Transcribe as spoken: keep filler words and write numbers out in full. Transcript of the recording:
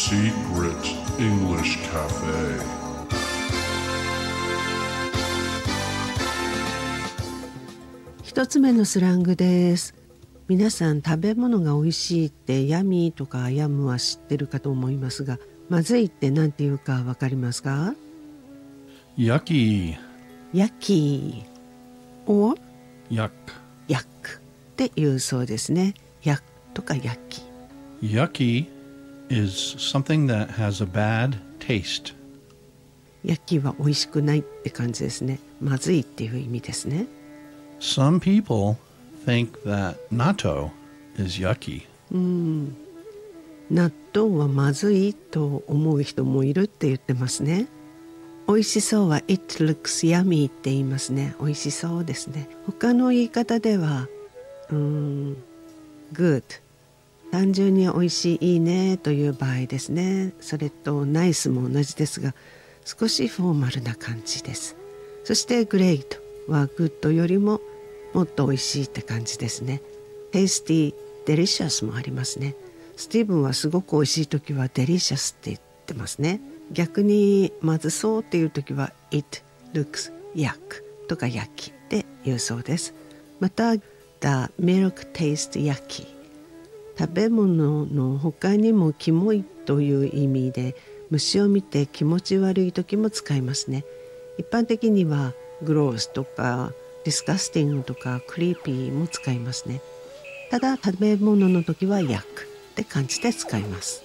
Secret English Cafe. 一つ目のスラングです。皆さん食べ物が美味しいってヤミーとかヤムは知ってるかと思いますが、まずいって何て言うかわかりますか？ Yucky. ヤッキー or Yuck. ヤックって言うそうですね。ヤックとかヤッキー。 Yucky is something that has a bad taste. ヤッキーは美味しくないって感じですね。まずいっていう意味ですね。 Some people think that natto is yucky. うん。納豆はまずいと思う人もいるって言ってますね。美味しそうは It looks yummy って言いますね。美味しそうですね。他の言い方ではうーん Good 単純に美味しいいいねという場合ですね。それと Nice も同じですが少しフォーマルな感じです。そして Great は Good よりももっと美味しいって感じですね。Tasty Delicious もありますね。スティーブンはすごく美味しい時は Delicious って言ってますね。逆にまずそうっていう時は It looks yuck とか yucky って言うそうです。また The milk tastes yucky 食べ物の他にもキモいという意味で虫を見て気持ち悪い時も使いますね。一般的には gross とか disgusting とか creepy も使いますね。ただ食べ物の時は yuck って感じで使います。